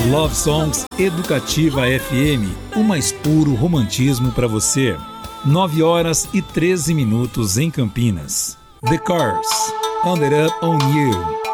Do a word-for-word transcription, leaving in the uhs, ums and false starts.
Love Songs Educativa F M, o mais puro romantismo para você. nove horas e treze minutos em Campinas. The Cars, Under Up On You.